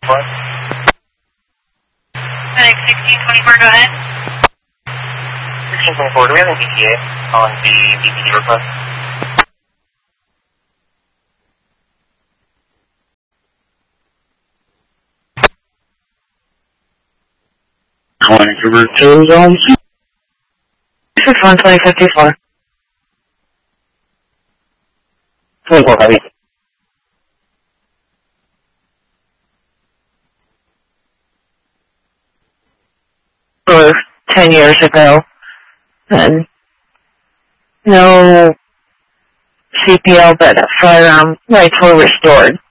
What? FedEx 1624, go ahead. 1624, do we have an ETA on the DPD request? Vancouver 2 Zone 661-2054. 24, heavy. For 10 years ago, and no CPL, but firearm rights were restored.